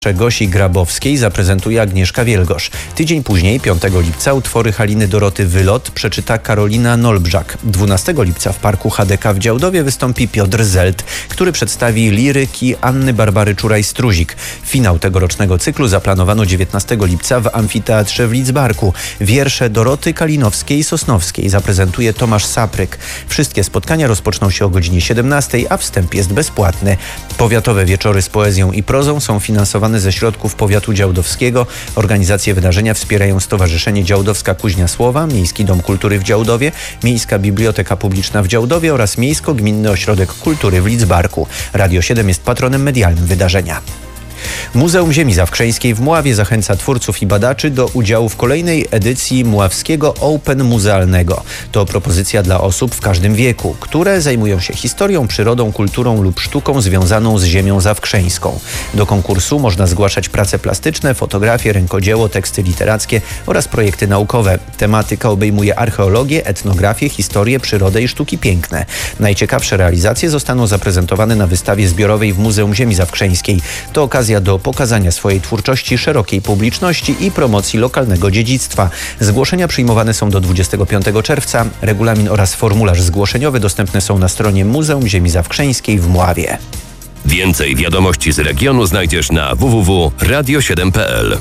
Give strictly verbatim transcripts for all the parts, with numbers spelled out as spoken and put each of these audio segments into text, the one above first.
Gosi Grabowskiej zaprezentuje Agnieszka Wielgosz. Tydzień później, piątego lipca, utwory Haliny Doroty Wylot przeczyta Karolina Nolbrzak. dwunastego lipca w Parku H D K w Działdowie wystąpi Piotr Zelt, który przedstawi liryki Anny Barbary Czuraj-Struzik. Finał tegorocznego cyklu zaplanowano dziewiętnastego lipca w Amfiteatrze w Lidzbarku. Wiersze Doroty Kalinowskiej-Sosnowskiej zaprezentuje Tomasz Sapryk. Wszystkie spotkania rozpoczną się o godzinie siedemnastej, a wstęp jest bezpłatny. Powiatowe wieczory z poezją i prozą są finansowane ze środków powiatu działdowskiego. Organizację wydarzenia wspierają Stowarzyszenie Działdowska Kuźnia Słowa, Miejski Dom Kultury w Działdowie, Miejska Biblioteka Publiczna w Działdowie oraz Miejsko-Gminny Ośrodek Kultury w Lidzbarku. Radio siedem jest patronem medialnym wydarzenia. Muzeum Ziemi Zawkrzeńskiej w Mławie zachęca twórców i badaczy do udziału w kolejnej edycji Mławskiego Open Muzealnego. To propozycja dla osób w każdym wieku, które zajmują się historią, przyrodą, kulturą lub sztuką związaną z ziemią zawkrzeńską. Do konkursu można zgłaszać prace plastyczne, fotografie, rękodzieło, teksty literackie oraz projekty naukowe. Tematyka obejmuje archeologię, etnografię, historię, przyrodę i sztuki piękne. Najciekawsze realizacje zostaną zaprezentowane na wystawie zbiorowej w Muzeum Ziemi Zawkrzeńskiej. To okazja do pokazania swojej twórczości szerokiej publiczności i promocji lokalnego dziedzictwa. Zgłoszenia przyjmowane są do dwudziestego piątego czerwca. Regulamin oraz formularz zgłoszeniowy dostępne są na stronie Muzeum Ziemi Zawkrzeńskiej w Mławie. Więcej wiadomości z regionu znajdziesz na w w w kropka radio siedem kropka p l.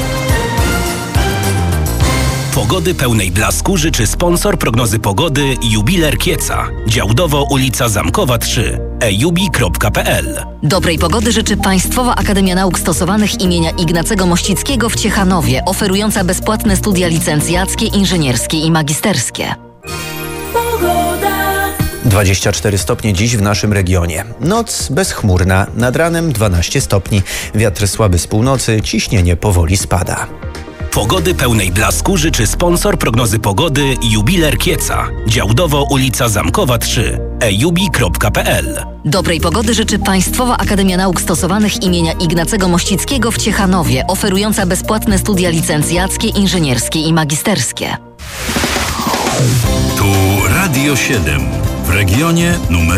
Pogody pełnej blasku życzy sponsor prognozy pogody Jubiler Kieca. Działdowo, ulica Zamkowa trzy. e jubi kropka p l. Dobrej pogody życzy Państwowa Akademia Nauk Stosowanych imienia Ignacego Mościckiego w Ciechanowie, oferująca bezpłatne studia licencjackie, inżynierskie i magisterskie. dwadzieścia cztery stopnie dziś w naszym regionie. Noc bezchmurna, nad ranem dwanaście stopni. Wiatr słaby z północy, ciśnienie powoli spada. Pogody pełnej blasku życzy sponsor prognozy pogody Jubiler Kieca. Działdowo, ulica Zamkowa trzy. e jubi kropka p l. Dobrej pogody życzy Państwowa Akademia Nauk Stosowanych imienia Ignacego Mościckiego w Ciechanowie, oferująca bezpłatne studia licencjackie, inżynierskie i magisterskie. Tu Radio siedem w regionie numer